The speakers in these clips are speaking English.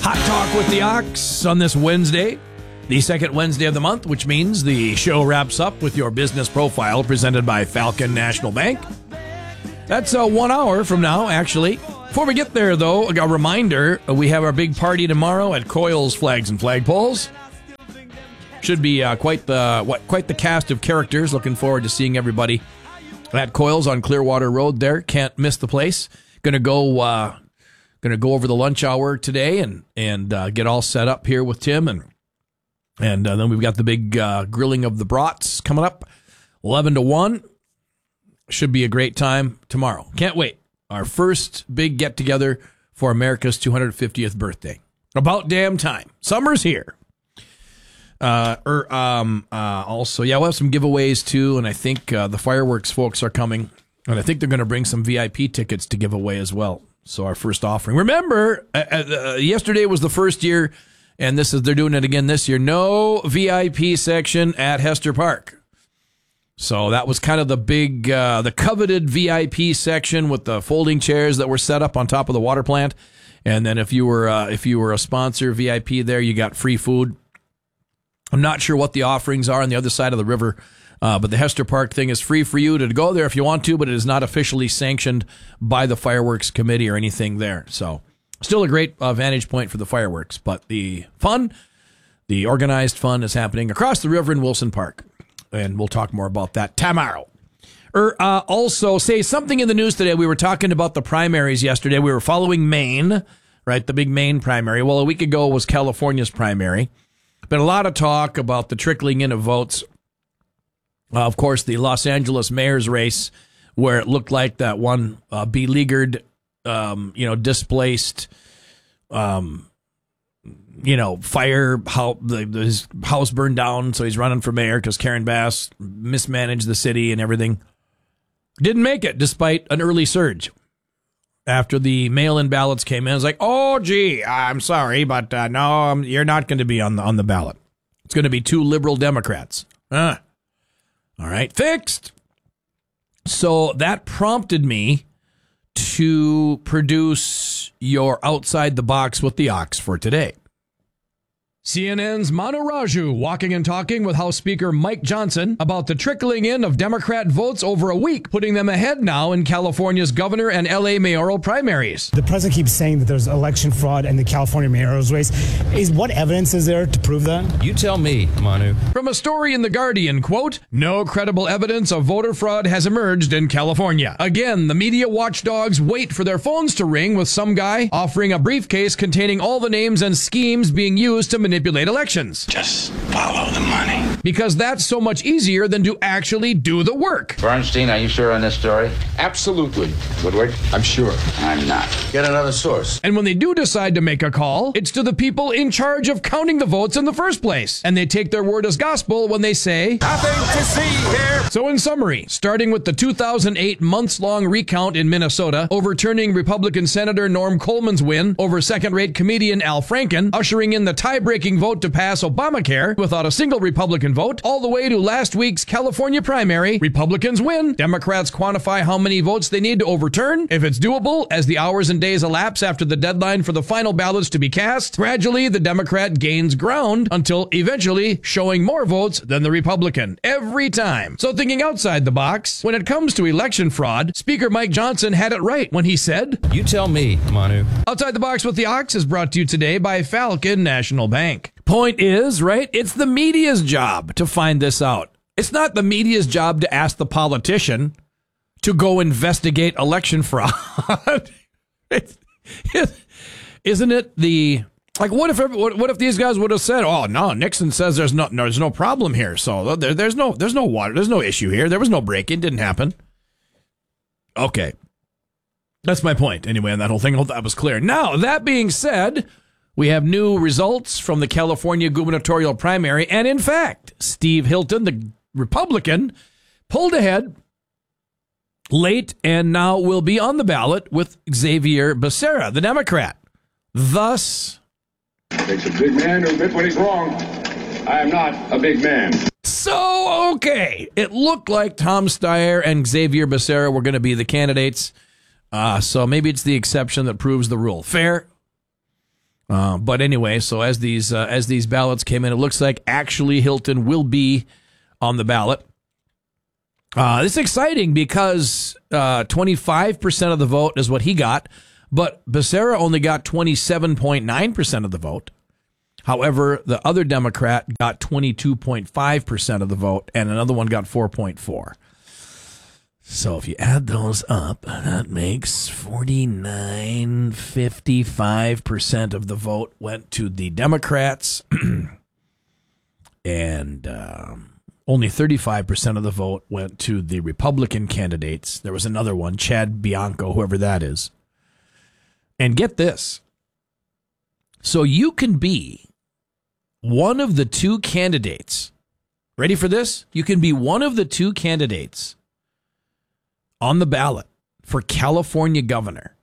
Hot Talk with the Ox on this Wednesday, the second Wednesday of the month, which means the show wraps up with your business profile presented by Falcon National Bank. That's 1 hour from now, actually. Before we get there, though, a reminder, we have our big party tomorrow at Coyle's Flags and Flagpoles. Should be quite the cast of characters. Looking forward to seeing everybody at Coyle's on Clearwater Road there. Can't miss the place. Gonna go over the lunch hour today and get all set up here with Tim, and then we've got the big grilling of the brats coming up, 11 to 1. Should be a great time tomorrow. Can't wait. Our first big get together for America's 250th birthday. About damn time. Summer's here. Also, we'll have some giveaways too, and I think the fireworks folks are coming, and I think they're going to bring some VIP tickets to give away as well. So our first offering. Remember, yesterday was the first year, and they're doing it again this year. No VIP section at Hester Park. So that was kind of the big, the coveted VIP section with the folding chairs that were set up on top of the water plant. And then if you were a sponsor VIP there, you got free food. I'm not sure what the offerings are on the other side of the river. But the Hester Park thing is free for you to go there if you want to, but it is not officially sanctioned by the fireworks committee or anything there. So still a great vantage point for the fireworks. But the fun, the organized fun is happening across the river in Wilson Park. And we'll talk more about that tomorrow. Also, say something in the news today. We were talking about the primaries yesterday. We were following Maine, right? The big Maine primary. Well, a week ago was California's primary. Been a lot of talk about the trickling in of votes. Of course, the Los Angeles mayor's race, where it looked like that one beleaguered, displaced, his house burned down, so he's running for mayor because Karen Bass mismanaged the city and everything. Didn't make it, despite an early surge. After the mail-in ballots came in, it's like, oh, gee, I'm sorry, but no, you're not going to be on the ballot. It's going to be 2 liberal Democrats. All right, fixed. So that prompted me to produce your Outside the Box with the Ox for today. CNN's Manu Raju walking and talking with House Speaker Mike Johnson about the trickling in of Democrat votes over a week, putting them ahead now in California's governor and L.A. mayoral primaries. The president keeps saying that there's election fraud in the California mayoral race. What evidence is there to prove that? You tell me, Manu. From a story in The Guardian, quote, no credible evidence of voter fraud has emerged in California. Again, the media watchdogs wait for their phones to ring with some guy offering a briefcase containing all the names and schemes being used to manipulate elections. Just follow the money. Because that's so much easier than to actually do the work. Bernstein, are you sure on this story? Absolutely. Woodward? I'm sure. I'm not. Get another source. And when they do decide to make a call, it's to the people in charge of counting the votes in the first place. And they take their word as gospel when they say, Nothing to see here. So in summary, starting with the 2008 months-long recount in Minnesota, overturning Republican Senator Norm Coleman's win over second-rate comedian Al Franken, ushering in the tie-breaking vote to pass Obamacare without a single Republican vote, all the way to last week's California primary, Republicans win. Democrats quantify how many votes they need to overturn. If it's doable, as the hours and days elapse after the deadline for the final ballots to be cast, gradually the Democrat gains ground until eventually showing more votes than the Republican. Every time. So thinking outside the box, when it comes to election fraud, Speaker Mike Johnson had it right when he said, You tell me, Manu. Outside the Box with the Ox is brought to you today by Falcon National Bank. Point is, right, it's the media's job to find this out. It's not the media's job to ask the politician to go investigate election fraud. Isn't it the... Like, what if these guys would have said, "Oh no, Nixon says there's no problem here, so there's no water, there's no issue here, there was no break-in, didn't happen." Okay, that's my point. Anyway, on that whole thing, I hope that was clear. Now, that being said, we have new results from the California gubernatorial primary, and in fact, Steve Hilton, the Republican, pulled ahead late and now will be on the ballot with Xavier Becerra, the Democrat. Thus, takes a big man to admit when he's wrong. I am not a big man. So, okay. It looked like Tom Steyer and Xavier Becerra were going to be the candidates. So maybe it's the exception that proves the rule. Fair? But anyway, so as these ballots came in, it looks like actually Hilton will be on the ballot. This is exciting because 25% of the vote is what he got, but Becerra only got 27.9% of the vote. However, the other Democrat got 22.5% of the vote, and another one got 4.4%. So if you add those up, that makes 55% of the vote went to the Democrats, and only 35% of the vote went to the Republican candidates. There was another one, Chad Bianco, whoever that is. And get this. So you can be one of the two candidates. Ready for this? You can be one of the two candidates on the ballot for California governor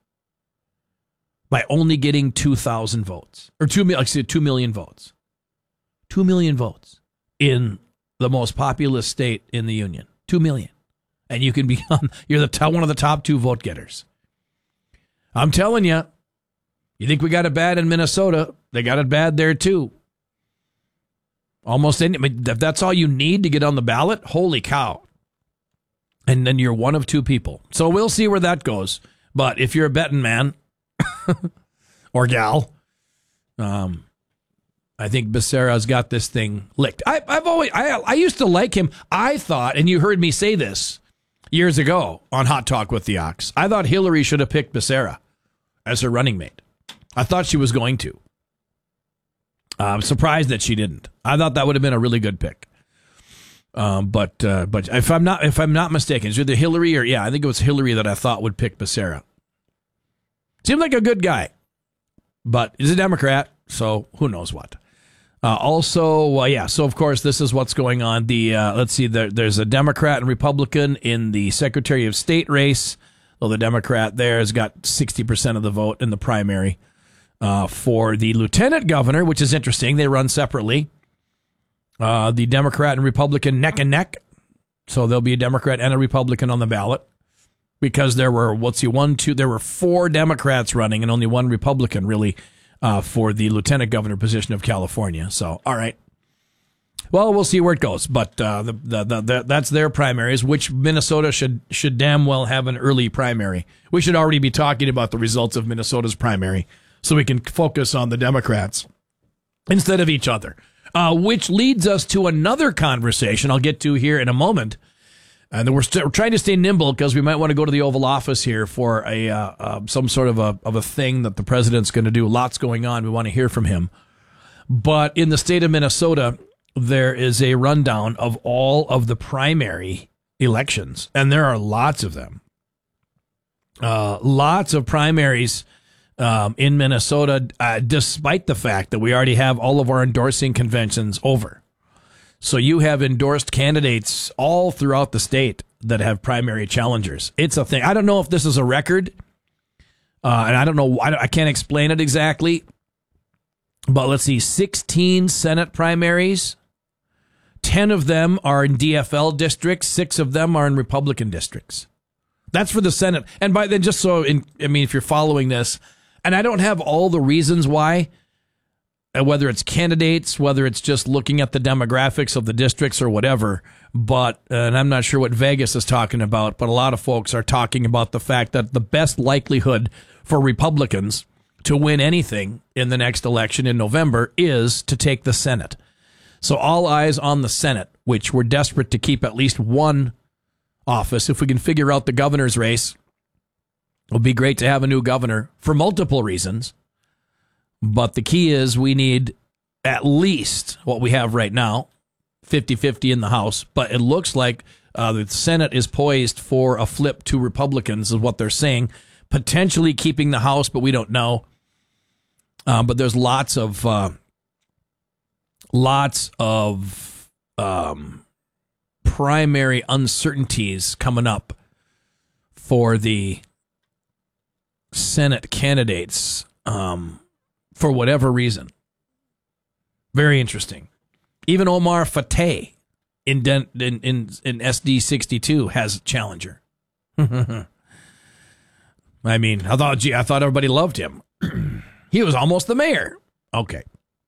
by only getting 2,000 votes. Or 2 million votes. 2 million votes in the most populous state in the union. 2 million. And you can become, you're one of the top two vote getters. I'm telling you, you think we got it bad in Minnesota, they got it bad there too. Almost any, if that's all you need to get on the ballot, holy cow. And then you're one of two people. So we'll see where that goes. But if you're a betting man or gal, I think Becerra's got this thing licked. I used to like him. I thought, and you heard me say this years ago on Hot Talk with the Ox, I thought Hillary should have picked Becerra as her running mate. I thought she was going to. I'm surprised that she didn't. I thought that would have been a really good pick. But if I'm not mistaken, it's either Hillary or I think it was Hillary that I thought would pick Becerra. Seemed like a good guy, but he's a Democrat, so who knows what. So of course this is what's going on. Let's see, there's a Democrat and Republican in the Secretary of State race. Well, the Democrat there has got 60% of the vote in the primary. For the lieutenant governor, which is interesting, they run separately. The Democrat and Republican neck and neck. So there'll be a Democrat and a Republican on the ballot because there were, there were 4 Democrats running and only 1 Republican really for the lieutenant governor position of California. So, all right. Well, we'll see where it goes, but that's their primaries, which Minnesota should damn well have an early primary. We should already be talking about the results of Minnesota's primary so we can focus on the Democrats instead of each other. Which leads us to another conversation I'll get to here in a moment. And we're trying to stay nimble because we might want to go to the Oval Office here for some sort of a thing that the president's going to do. Lots going on. We want to hear from him. But in the state of Minnesota, there is a rundown of all of the primary elections, and there are lots of them. Lots of primaries in Minnesota, despite the fact that we already have all of our endorsing conventions over. So you have endorsed candidates all throughout the state that have primary challengers. It's a thing. I don't know if this is a record, and I don't know. I can't explain it exactly. But let's see, 16 Senate primaries. 10 of them are in DFL districts. 6 of them are in Republican districts. That's for the Senate. And by then, just so, if you're following this, and I don't have all the reasons why, whether it's candidates, whether it's just looking at the demographics of the districts or whatever, but, and I'm not sure what Vegas is talking about, but a lot of folks are talking about the fact that the best likelihood for Republicans to win anything in the next election in November is to take the Senate. So all eyes on the Senate, which we're desperate to keep at least one office. If we can figure out the governor's race, it would be great to have a new governor for multiple reasons. But the key is we need at least what we have right now, 50-50 in the House. But it looks like the Senate is poised for a flip to Republicans is what they're saying. Potentially keeping the House, but we don't know. But there's lots of primary uncertainties coming up for the Senate candidates for whatever reason. Very interesting. Even Omar Fateh in SD 62 has a challenger. I thought everybody loved him. He was almost the mayor. Okay.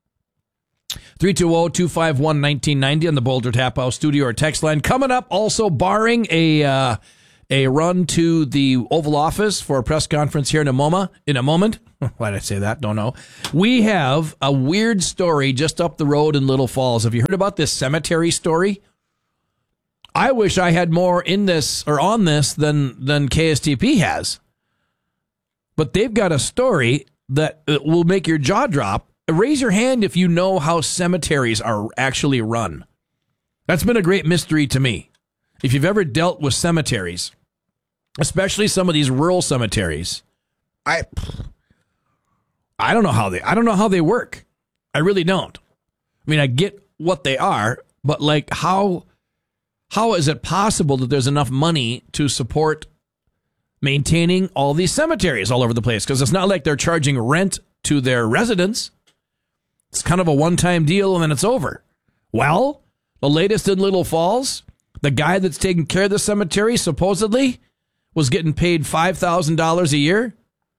320-251-1990 on the Boulder Tap House studio or text line. Coming up, also barring a run to the Oval Office for a press conference here in a moment. Why did I say that? Don't know. We have a weird story just up the road in Little Falls. Have you heard about this cemetery story? I wish I had more in this or on this than KSTP has. But they've got a story that will make your jaw drop. Raise your hand if you know how cemeteries are actually run. That's been a great mystery to me. If you've ever dealt with cemeteries, especially some of these rural cemeteries, I don't know how they work. I really don't. I mean, I get what they are, but like how is it possible that there's enough money to support maintaining all these cemeteries all over the place? Because it's not like they're charging rent to their residents. It's kind of a one-time deal and then it's over. Well, the latest in Little Falls, the guy that's taking care of the cemetery supposedly was getting paid $5,000 a year.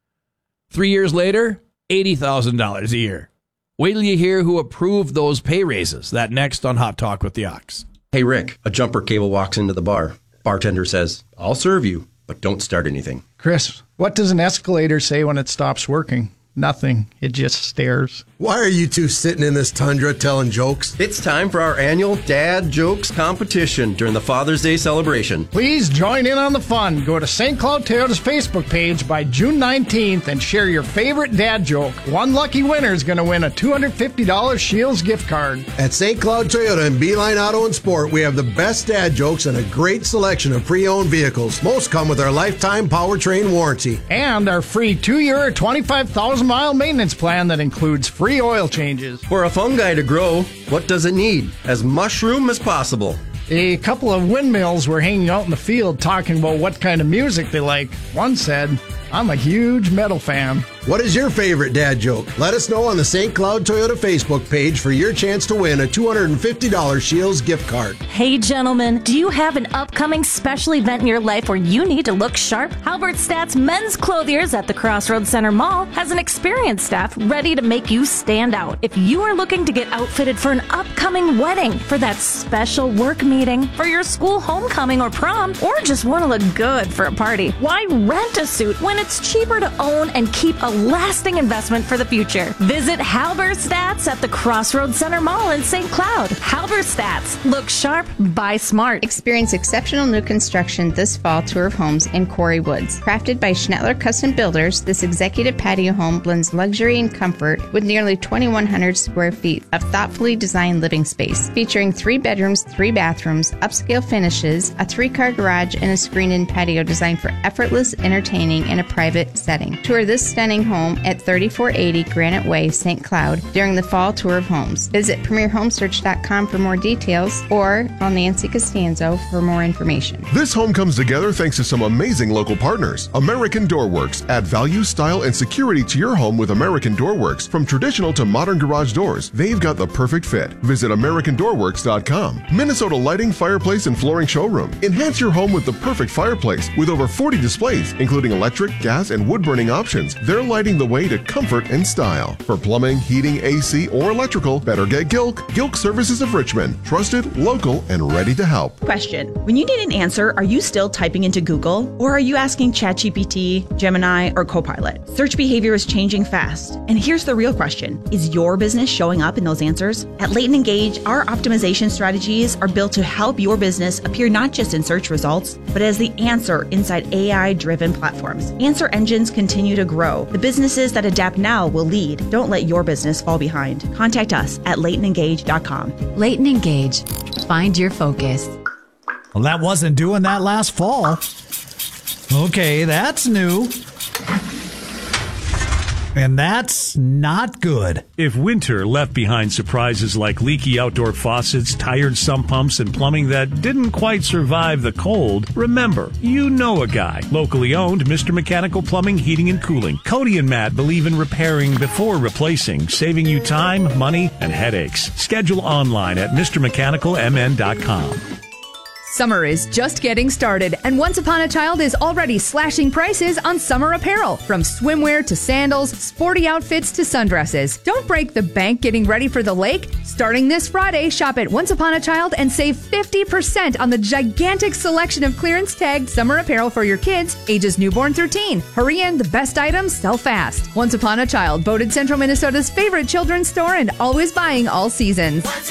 3 years later, $80,000 a year. Wait till you hear who approved those pay raises. That next on Hot Talk with the Ox. Hey, Rick, a jumper cable walks into the bar. Bartender says, "I'll serve you, but don't start anything." Chris, what does an escalator say when it stops working? Nothing. It just stares. Why are you two sitting in this tundra telling jokes? It's time for our annual Dad Jokes competition during the Father's Day celebration. Please join in on the fun. Go to St. Cloud Toyota's Facebook page by June 19th and share your favorite dad joke. One lucky winner is going to win a $250 Shields gift card. At St. Cloud Toyota and Beeline Auto and Sport, we have the best dad jokes and a great selection of pre-owned vehicles. Most come with our lifetime powertrain warranty. And our free 2-year, 25,000-mile maintenance plan that includes free oil changes. For a fungi to grow, what does it need? As mushroom as possible. A couple of windmills were hanging out in the field talking about what kind of music they like. One said, "I'm a huge metal fan." What is your favorite dad joke? Let us know on the St. Cloud Toyota Facebook page for your chance to win a $250 Shields gift card. Hey gentlemen, do you have an upcoming special event in your life where you need to look sharp? Halberstadt's Men's Clothiers at the Crossroads Center Mall has an experienced staff ready to make you stand out. If you are looking to get outfitted for an upcoming wedding, for that special work meeting, for your school homecoming or prom, or just want to look good for a party, why rent a suit when it's cheaper to own and keep a lasting investment for the future? Visit Halberstadt's at the Crossroads Center Mall in St. Cloud. Halberstadt's. Look sharp, buy smart. Experience exceptional new construction this fall tour of homes in Quarry Woods. Crafted by Schnettler Custom Builders, this executive patio home blends luxury and comfort with nearly 2,100 square feet of thoughtfully designed living space, featuring 3 bedrooms, 3 bathrooms, upscale finishes, a 3-car garage, and a screened-in patio designed for effortless entertaining in a private setting. Tour this stunning home at 3480 Granite Way, St. Cloud during the fall tour of homes. Visit PremierHomesearch.com for more details or on Nancy Costanzo for more information. This home comes together thanks to some amazing local partners. American Doorworks. Add value, style, and security to your home with American Doorworks. From traditional to modern garage doors, they've got the perfect fit. Visit AmericanDoorworks.com. Minnesota Lighting, Fireplace, and Flooring Showroom. Enhance your home with the perfect fireplace with over 40 displays, including electric, gas, and wood-burning options. They're lighting the way to comfort and style. For plumbing, heating, AC, or electrical, better get Gilk. Gilk Services of Richmond. Trusted, local, and ready to help. Question. When you need an answer, are you still typing into Google? Or are you asking ChatGPT, Gemini, or Copilot? Search behavior is changing fast. And here's the real question. Is your business showing up in those answers? At Leighton Engage, our optimization strategies are built to help your business appear not just in search results, but as the answer inside AI-driven platforms. Answer engines continue to grow. The businesses that adapt now will lead. Don't let your business fall behind. Contact us at LeightonEngage.com. Leighton Engage. Find your focus. Well, that wasn't doing that last fall. Okay, that's new. And that's not good. If winter left behind surprises like leaky outdoor faucets, tired sump pumps, and plumbing that didn't quite survive the cold, remember, you know a guy. Locally owned, Mr. Mechanical Plumbing, Heating, and Cooling. Cody and Matt believe in repairing before replacing, saving you time, money, and headaches. Schedule online at MrMechanicalMN.com. Summer is just getting started, and Once Upon a Child is already slashing prices on summer apparel. From swimwear to sandals, sporty outfits to sundresses. Don't break the bank getting ready for the lake. Starting this Friday, shop at Once Upon a Child and save 50% on the gigantic selection of clearance tagged summer apparel for your kids, ages newborn through teen. Hurry in, the best items sell fast. Once Upon a Child, voted Central Minnesota's favorite children's store and always buying all seasons.